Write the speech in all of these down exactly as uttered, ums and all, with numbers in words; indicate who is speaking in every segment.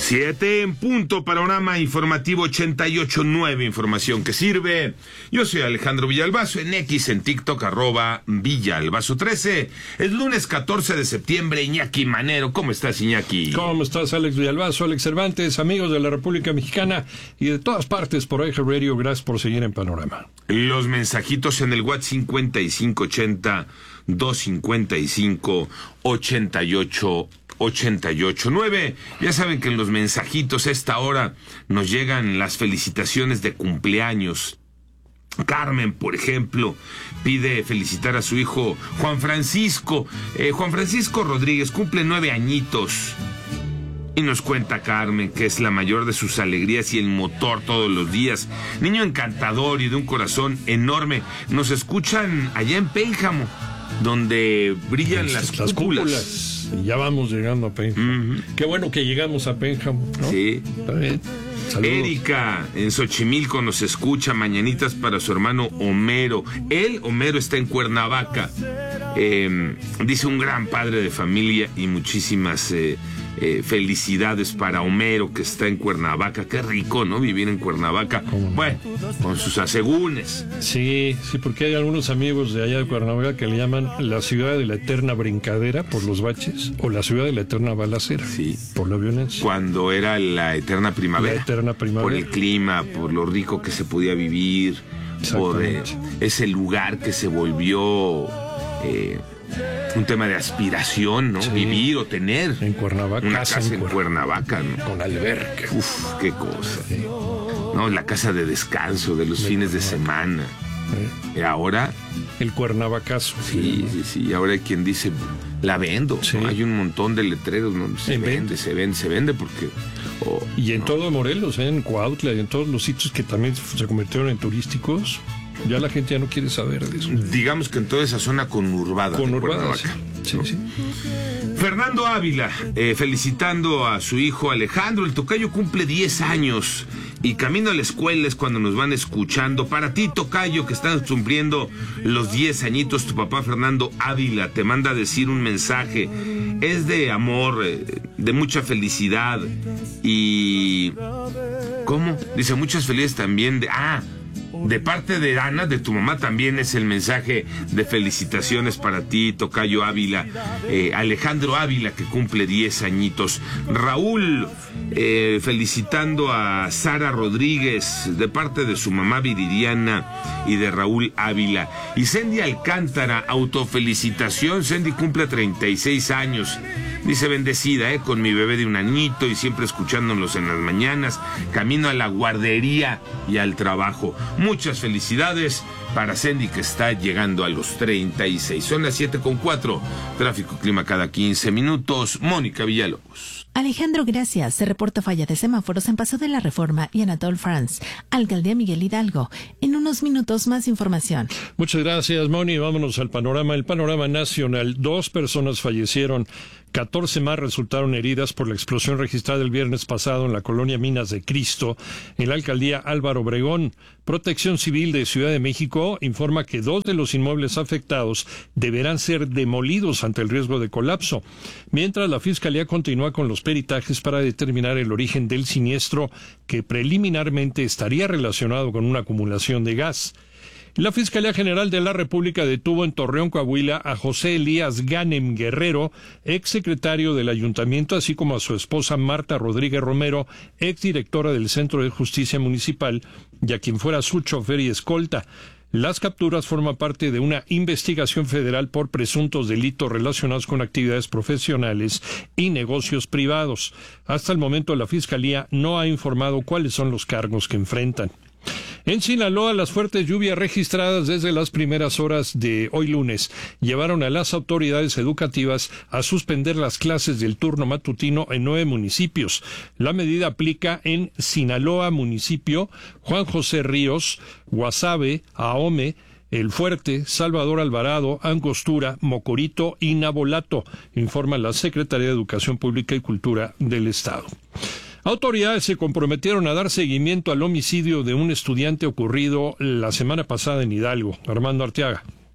Speaker 1: Siete en punto, panorama informativo ochenta y ocho punto nueve, información que sirve. Yo soy Alejandro Villalbazo, en X, en TikTok, arroba Villalbazo trece. Es lunes catorce de septiembre, Iñaki Manero. ¿Cómo estás, Iñaki?
Speaker 2: ¿Cómo estás, Alex Villalbazo, Alex Cervantes, amigos de la República Mexicana y de todas partes por Eje Radio? Gracias por seguir en Panorama.
Speaker 1: Los mensajitos en el WhatsApp cincuenta y cinco ochenta, doscientos cincuenta y cinco, ochenta y ocho ochenta y ocho nueve. Ya saben que en los mensajitos a esta hora nos llegan las felicitaciones de cumpleaños. Carmen, por ejemplo, pide felicitar a su hijo Juan Francisco. Eh, Juan Francisco Rodríguez cumple nueve añitos. Y nos cuenta Carmen que es la mayor de sus alegrías y el motor todos los días. Niño encantador y de un corazón enorme. Nos escuchan allá en Pénjamo, donde brillan las, las cúpulas. cúpulas.
Speaker 2: Y ya vamos llegando a Pénjamo. Uh-huh. Qué bueno que llegamos a Pénjamo, ¿no?
Speaker 1: Sí.
Speaker 2: Está bien. Saludos.
Speaker 1: Erika, en Xochimilco, nos escucha. Mañanitas para su hermano Homero. Él, Homero, está en Cuernavaca. Eh, dice un gran padre de familia y muchísimas eh, eh, felicidades para Homero, que está en Cuernavaca. Qué rico, ¿no? Vivir en Cuernavaca. Bueno, con sus asegúnes.
Speaker 2: Sí, sí, porque hay algunos amigos de allá de Cuernavaca que le llaman la ciudad de la eterna brincadera por los baches o la ciudad de la eterna balacera,
Speaker 1: sí,
Speaker 2: por la violencia.
Speaker 1: Cuando era la eterna primavera.
Speaker 2: La eterna primavera.
Speaker 1: Por el clima, por lo rico que se podía vivir, por eh, ese lugar que se volvió eh, un tema de aspiración, ¿no? Sí. Vivir o tener
Speaker 2: en Cuernavaca,
Speaker 1: una casa, casa en Cuernavaca, ¿no?
Speaker 2: Con alberca.
Speaker 1: Uf, qué cosa. Sí. No, la casa de descanso de los de fines Cuernavaca. de semana. Sí. Y ahora
Speaker 2: el Cuernavacazo.
Speaker 1: Sí, sí, sí. Y ahora hay quien dice la vendo. Sí. ¿No? Hay un montón de letreros, ¿no? Se vende, vende, se vende, se vende porque. Oh,
Speaker 2: y en
Speaker 1: ¿no?
Speaker 2: todo Morelos, ¿eh? En Cuautla y en todos los sitios que también se convirtieron en turísticos. Ya la gente ya no quiere saber de eso.
Speaker 1: Digamos que en toda esa zona conurbada.
Speaker 2: Conurbada, sí. Sí,
Speaker 1: ¿no?
Speaker 2: sí.
Speaker 1: Fernando Ávila, eh, felicitando a su hijo Alejandro. El tocayo cumple diez años y camino a la escuela es cuando nos van escuchando. Para ti, tocayo, que estás cumpliendo los diez añitos, tu papá Fernando Ávila te manda a decir un mensaje. Es de amor, eh, de mucha felicidad y... ¿Cómo? Dice muchas felicidades también de... Ah... De parte de Ana, de tu mamá, también es el mensaje de felicitaciones para ti, tocayo Ávila. Eh, Alejandro Ávila, que cumple diez añitos. Raúl, eh, felicitando a Sara Rodríguez, de parte de su mamá Viridiana y de Raúl Ávila. Y Sandy Alcántara, autofelicitación. Sandy cumple treinta y seis años. Dice, bendecida, eh, con mi bebé de un añito y siempre escuchándonos en las mañanas, camino a la guardería y al trabajo. Muchas felicidades para Sandy, que está llegando a los treinta y seis. Son las siete con cuatro. Tráfico, clima cada quince minutos. Mónica Villalobos.
Speaker 3: Alejandro, gracias. Se reporta falla de semáforos en Paso de la Reforma y Anatole France. Alcaldía Miguel Hidalgo. En unos minutos más información.
Speaker 2: Muchas gracias, Moni. Vámonos al panorama. El panorama nacional. Dos personas fallecieron. catorce más resultaron heridas por la explosión registrada el viernes pasado en la colonia Minas de Cristo, en la alcaldía Álvaro Obregón. Protección Civil de Ciudad de México informa que dos de los inmuebles afectados deberán ser demolidos ante el riesgo de colapso, mientras la Fiscalía continúa con los peritajes para determinar el origen del siniestro, que preliminarmente estaría relacionado con una acumulación de gas. La Fiscalía General de la República detuvo en Torreón, Coahuila, a José Elías Ganem Guerrero, exsecretario del Ayuntamiento, así como a su esposa Marta Rodríguez Romero, exdirectora del Centro de Justicia Municipal, y a quien fuera su chofer y escolta. Las capturas forman parte de una investigación federal por presuntos delitos relacionados con actividades profesionales y negocios privados. Hasta el momento, la Fiscalía no ha informado cuáles son los cargos que enfrentan. En Sinaloa, las fuertes lluvias registradas desde las primeras horas de hoy lunes llevaron a las autoridades educativas a suspender las clases del turno matutino en nueve municipios. La medida aplica en Sinaloa, municipio, Juan José Ríos, Guasave, Ahome, El Fuerte, Salvador Alvarado, Angostura, Mocorito y Nabolato, informa la Secretaría de Educación Pública y Cultura del Estado. Autoridades se comprometieron a dar seguimiento al homicidio de un estudiante ocurrido la semana pasada en Hidalgo. Armando Arteaga.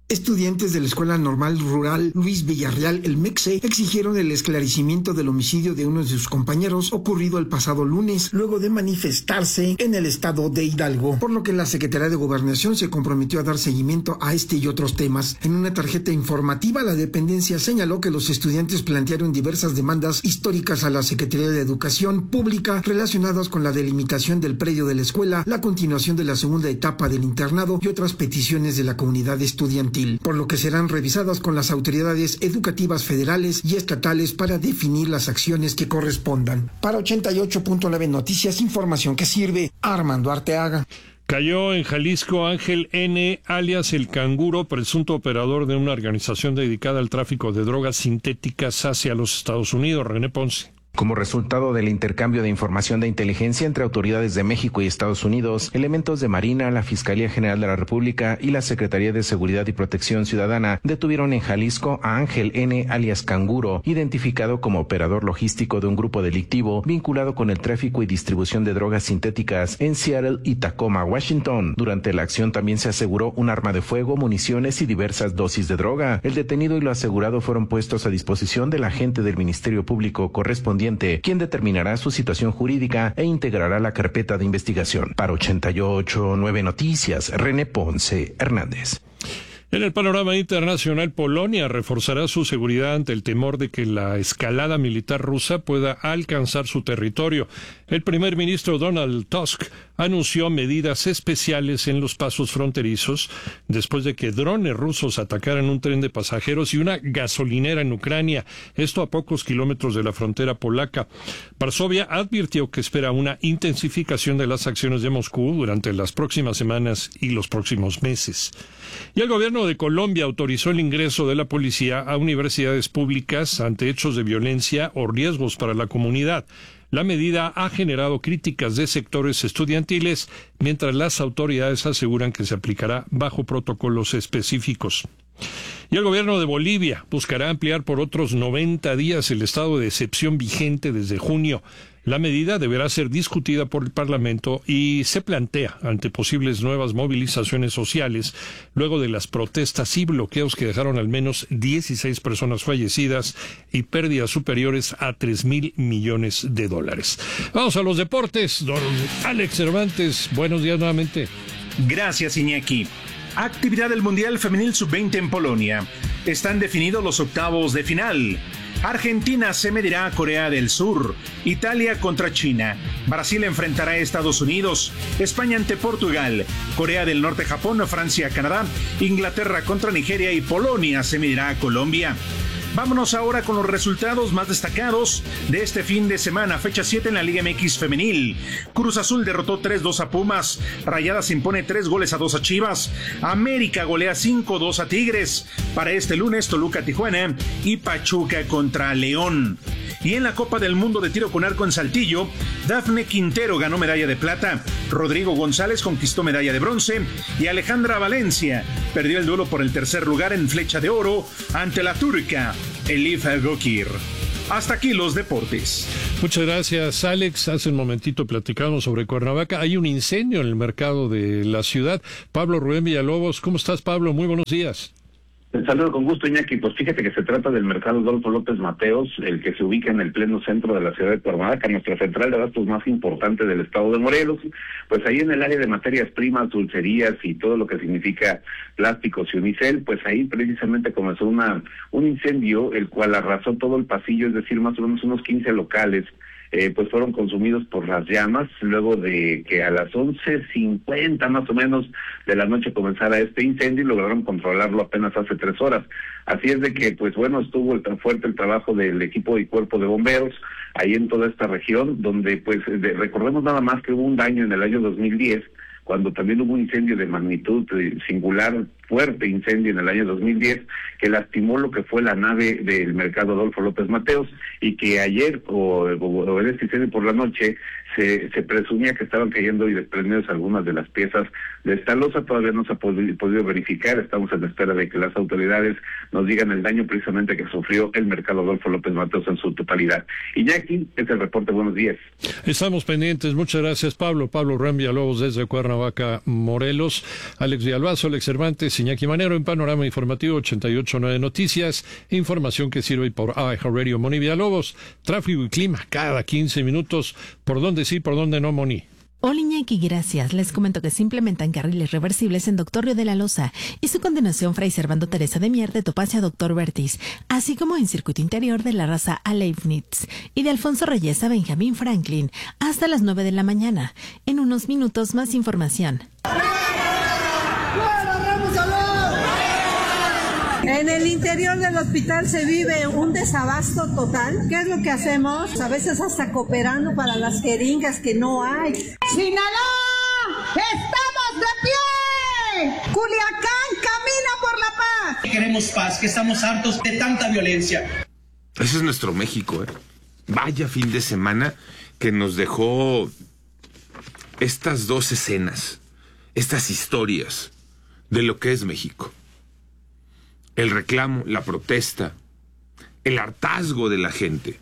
Speaker 4: Estudiantes de la Escuela Normal Rural Luis Villarreal, el MEXE, exigieron el esclarecimiento del homicidio de uno de sus compañeros ocurrido el pasado lunes, luego de manifestarse en el estado de Hidalgo, por lo que la Secretaría de Gobernación se comprometió a dar seguimiento a este y otros temas. En una tarjeta informativa, la dependencia señaló que los estudiantes plantearon diversas demandas históricas a la Secretaría de Educación Pública relacionadas con la delimitación del predio de la escuela, la continuación de la segunda etapa del internado y otras peticiones de la comunidad estudiantil, por lo que serán revisadas con las autoridades educativas federales y estatales para definir las acciones que correspondan. Para ochenta y ocho punto nueve Noticias, información que sirve, Armando Arteaga.
Speaker 2: Cayó en Jalisco Ángel N., alias El Canguro, presunto operador de una organización dedicada al tráfico de drogas sintéticas hacia los Estados Unidos. René Ponce.
Speaker 5: Como resultado del intercambio de información de inteligencia entre autoridades de México y Estados Unidos, elementos de Marina, la Fiscalía General de la República y la Secretaría de Seguridad y Protección Ciudadana detuvieron en Jalisco a Ángel N., alias Canguro, identificado como operador logístico de un grupo delictivo vinculado con el tráfico y distribución de drogas sintéticas en Seattle y Tacoma, Washington. Durante la acción también se aseguró un arma de fuego, municiones y diversas dosis de droga. El detenido y lo asegurado fueron puestos a disposición del agente del Ministerio Público correspondiente, quien determinará su situación jurídica e integrará la carpeta de investigación. Para ochenta y ocho punto nueve Noticias, René Ponce Hernández.
Speaker 2: En el panorama internacional, Polonia reforzará su seguridad ante el temor de que la escalada militar rusa pueda alcanzar su territorio. El primer ministro Donald Tusk anunció medidas especiales en los pasos fronterizos después de que drones rusos atacaran un tren de pasajeros y una gasolinera en Ucrania, esto a pocos kilómetros de la frontera polaca. Varsovia advirtió que espera una intensificación de las acciones de Moscú durante las próximas semanas y los próximos meses. Y el gobierno de Colombia autorizó el ingreso de la policía a universidades públicas ante hechos de violencia o riesgos para la comunidad. La medida ha generado críticas de sectores estudiantiles, mientras las autoridades aseguran que se aplicará bajo protocolos específicos. Y el gobierno de Bolivia buscará ampliar por otros noventa días el estado de excepción vigente desde junio. La medida deberá ser discutida por el Parlamento y se plantea ante posibles nuevas movilizaciones sociales luego de las protestas y bloqueos que dejaron al menos dieciséis personas fallecidas y pérdidas superiores a tres mil millones de dólares. Vamos a los deportes. Don Alex Cervantes, buenos días nuevamente.
Speaker 6: Gracias, Iñaki. Actividad del Mundial Femenil sub veinte en Polonia. Están definidos los octavos de final. Argentina se medirá a Corea del Sur, Italia contra China, Brasil enfrentará a Estados Unidos, España ante Portugal, Corea del Norte, Japón, Francia, Canadá, Inglaterra contra Nigeria y Polonia se medirá a Colombia. Vámonos ahora con los resultados más destacados de este fin de semana, fecha siete en la Liga M X femenil. Cruz Azul derrotó tres dos a Pumas, Rayadas impone tres goles a dos a Chivas, América golea cinco dos a Tigres. Para este lunes, Toluca Tijuana y Pachuca contra León. Y en la Copa del Mundo de Tiro con Arco en Saltillo, Dafne Quintero ganó medalla de plata, Rodrigo González conquistó medalla de bronce y Alejandra Valencia perdió el duelo por el tercer lugar en flecha de oro ante la turca Elif Gokir. Hasta aquí los deportes.
Speaker 2: Muchas gracias, Alex. Hace un momentito platicamos sobre Cuernavaca. Hay un incendio en el mercado de la ciudad. Pablo Rubén Villalobos, ¿cómo estás, Pablo? Muy buenos días.
Speaker 7: Te saludo con gusto, Iñaki. Pues fíjate que se trata del mercado Adolfo López Mateos, el que se ubica en el pleno centro de la ciudad de Cuernavaca, nuestra central de abastos más importante del estado de Morelos. Pues ahí en el área de materias primas, dulcerías y todo lo que significa plásticos y unicel, pues ahí precisamente comenzó una un incendio, el cual arrasó todo el pasillo, es decir, más o menos unos quince locales. Eh, pues fueron consumidos por las llamas, luego de que a las once cincuenta más o menos de la noche comenzara este incendio y lograron controlarlo apenas hace tres horas. Así es de que, pues bueno, estuvo el, tan fuerte el trabajo del equipo y cuerpo de bomberos ahí en toda esta región, donde pues de, recordemos nada más que hubo un daño en el año dos mil diez, cuando también hubo un incendio de magnitud eh, singular, fuerte incendio en el año dos mil diez, que lastimó lo que fue la nave del mercado Adolfo López Mateos, y que ayer, o, o en este incendio por la noche, se, se presumía que estaban cayendo y desprendidos algunas de las piezas de esta losa. Todavía no se ha podido, podido verificar, estamos en la espera de que las autoridades nos digan el daño precisamente que sufrió el mercado Adolfo López Mateos en su totalidad. Iñaki, este es el reporte, buenos días.
Speaker 2: Estamos pendientes, muchas gracias, Pablo. Pablo Rubén Villalobos desde Cuernavaca, Morelos. Alex Villalbazo, Alex Cervantes. es Iñaki Manero en Panorama Informativo ochenta y ocho punto nueve Noticias, información que sirve por iHeartRadio. Moni Villalobos, tráfico y clima cada quince minutos. ¿Por dónde sí, por dónde no, Moni?
Speaker 3: Hola Iñaki, gracias. Les comento que se implementan carriles reversibles en Doctor Río de la Loza y su continuación Fray Servando Teresa de Mier de Topacio a Doctor Vertis, así como en circuito interior de la Raza a Leibniz y de Alfonso Reyes a Benjamín Franklin hasta las nueve de la mañana. En unos minutos más información.
Speaker 8: En el interior del hospital se vive un desabasto total. ¿Qué es lo que hacemos? A veces hasta cooperando para las jeringas que no hay. ¡Sinaloa! ¡Estamos de pie! ¡Culiacán camina por la paz!
Speaker 9: Queremos paz, que estamos hartos de tanta violencia.
Speaker 1: Ese es nuestro México, ¿eh? Vaya fin de semana que nos dejó estas dos escenas, estas historias de lo que es México. El reclamo, la protesta, el hartazgo de la gente,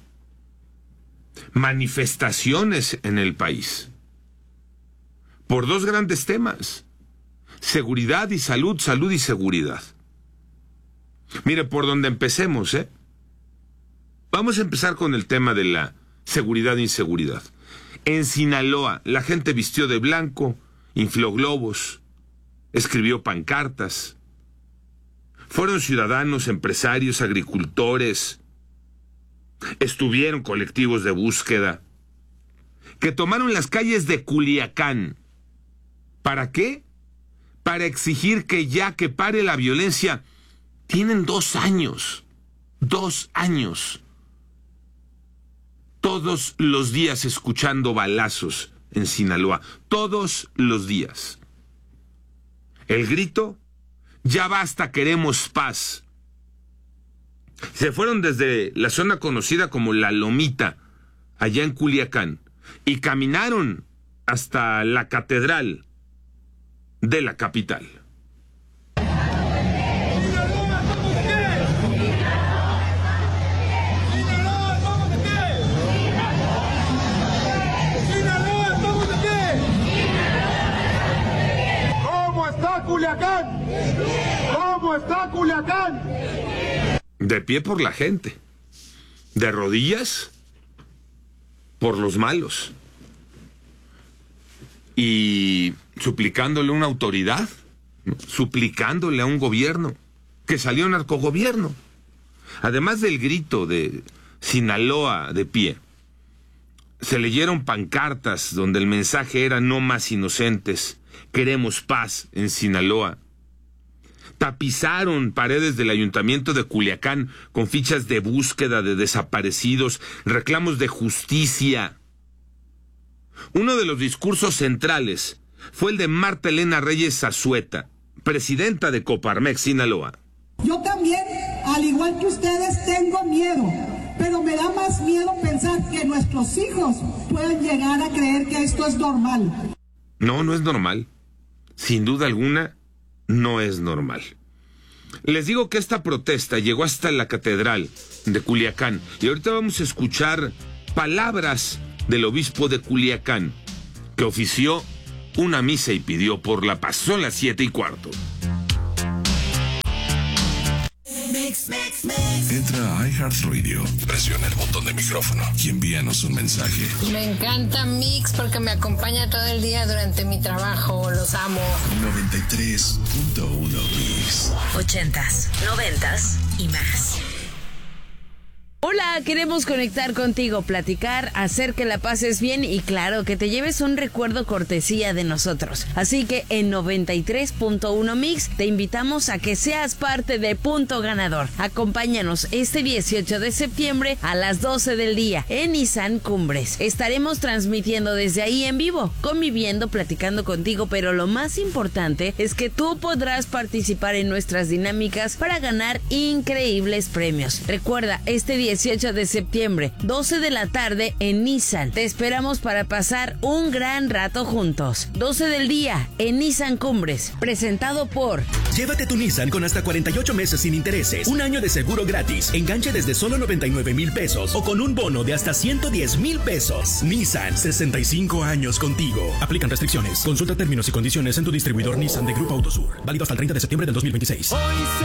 Speaker 1: manifestaciones en el país, por dos grandes temas, seguridad y salud, salud y seguridad. Mire, por donde empecemos, ¿eh? Vamos a empezar con el tema de la seguridad e inseguridad. En Sinaloa, la gente vistió de blanco, infló globos, escribió pancartas. Fueron ciudadanos, empresarios, agricultores, estuvieron colectivos de búsqueda, que tomaron las calles de Culiacán. ¿Para qué? Para exigir que ya que pare la violencia. Tienen dos años, dos años, todos los días escuchando balazos en Sinaloa, todos los días. El grito: ya basta, queremos paz. Se fueron desde la zona conocida como La Lomita, allá en Culiacán, y caminaron hasta la catedral de la capital.
Speaker 10: ¿Cómo está Culiacán? ¿Cómo está Culiacán?
Speaker 1: De pie por la gente, de rodillas por los malos, y suplicándole a una autoridad, ¿no? suplicándole a un gobierno, que salió un narcogobierno. Además del grito de Sinaloa de pie, se leyeron pancartas donde el mensaje era: no más inocentes, queremos paz en Sinaloa. Tapizaron paredes del ayuntamiento de Culiacán con fichas de búsqueda de desaparecidos, reclamos de justicia. Uno de los discursos centrales fue el de Marta Elena Reyes Zazueta, presidenta de Coparmex Sinaloa.
Speaker 8: Yo también, al igual que ustedes, tengo miedo, pero me da más miedo pensar que nuestros hijos puedan llegar a creer que esto es normal.
Speaker 1: No, no es normal. Sin duda alguna, no es normal. Les digo que esta protesta llegó hasta la catedral de Culiacán y ahorita vamos a escuchar palabras del obispo de Culiacán, que ofició una misa y pidió por la paz. Son las siete y cuarto.
Speaker 11: Entra a iHeartRadio, presiona el botón de micrófono y envíanos un mensaje.
Speaker 12: Me encanta Mix porque me acompaña todo el día durante mi trabajo. Los amo.
Speaker 11: noventa y tres punto uno Mix.
Speaker 13: Ochentas, noventas y más. Hola, queremos conectar contigo, platicar, hacer que la pases bien y claro, que te lleves un recuerdo cortesía de nosotros. Así que en noventa y tres punto uno Mix te invitamos a que seas parte de Punto Ganador. Acompáñanos este dieciocho de septiembre a las doce del día en Nissan Cumbres. Estaremos transmitiendo desde ahí en vivo, conviviendo, platicando contigo, pero lo más importante es que tú podrás participar en nuestras dinámicas para ganar increíbles premios. Recuerda, este dieciocho dieciocho de septiembre, doce de la tarde en Nissan. Te esperamos para pasar un gran rato juntos. doce del día en Nissan Cumbres, presentado por...
Speaker 14: Llévate tu Nissan con hasta cuarenta y ocho meses sin intereses, un año de seguro gratis, enganche desde solo noventa y nueve mil pesos o con un bono de hasta ciento diez mil pesos. Nissan, sesenta y cinco años contigo. Aplican restricciones. Consulta términos y condiciones en tu distribuidor Nissan de Grupo Autosur. Válido hasta el treinta de septiembre del dos mil veintiséis.